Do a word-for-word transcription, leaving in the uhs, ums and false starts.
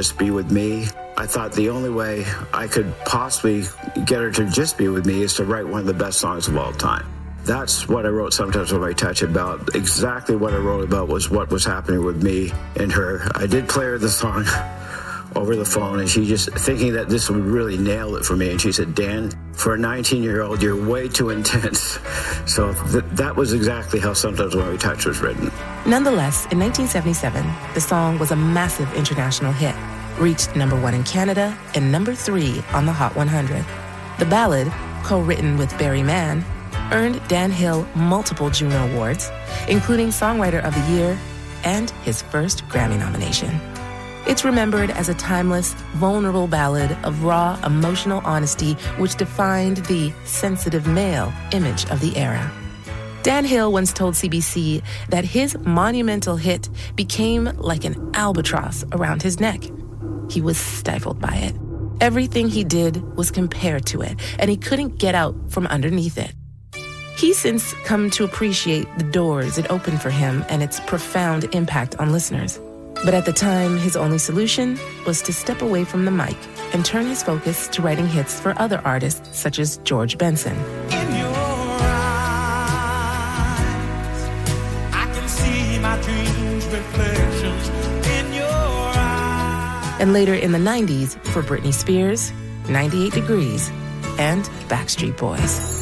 just be with me. I thought the only way I could possibly get her to just be with me is to write one of the best songs of all time. That's what I wrote Sometimes When I Touch about. Exactly what I wrote about was what was happening with me and her. I did play her the song over the phone, and she just thinking that this would really nail it for me. And she said, Dan, for a nineteen-year-old, you're way too intense. So th- that was exactly how Sometimes When We Touch was written. Nonetheless, in nineteen seventy-seven, the song was a massive international hit, reached number one in Canada and number three on the Hot one hundred. The ballad, co-written with Barry Mann, earned Dan Hill multiple Juno Awards, including Songwriter of the Year and his first Grammy nomination. It's remembered as a timeless, vulnerable ballad of raw, emotional honesty which defined the sensitive male image of the era. Dan Hill once told C B C that his monumental hit became like an albatross around his neck. He was stifled by it. Everything he did was compared to it, and he couldn't get out from underneath it. He's since come to appreciate the doors it opened for him and its profound impact on listeners. But at the time, his only solution was to step away from the mic and turn his focus to writing hits for other artists such as George Benson. In your eyes, I can see my dreams, reflections in your eyes. And later in the nineties for Britney Spears, ninety-eight Degrees, and Backstreet Boys.